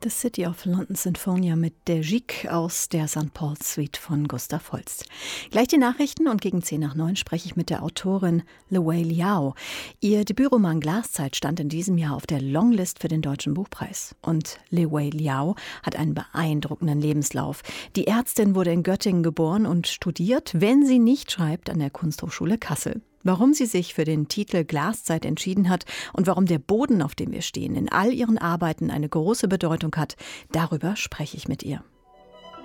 The City of London Sinfonia mit der Gigue aus der St. Paul Suite von Gustav Holst. Gleich die Nachrichten und gegen 8:10 spreche ich mit der Autorin Li Wei Liao. Ihr Debütroman Glaszeit stand in diesem Jahr auf der Longlist für den Deutschen Buchpreis. Und Li Wei Liao hat einen beeindruckenden Lebenslauf. Die Ärztin wurde in Göttingen geboren und studiert, wenn sie nicht schreibt, an der Kunsthochschule Kassel. Warum sie sich für den Titel Glaszeit entschieden hat und warum der Boden, auf dem wir stehen, in all ihren Arbeiten eine große Bedeutung hat, darüber spreche ich mit ihr.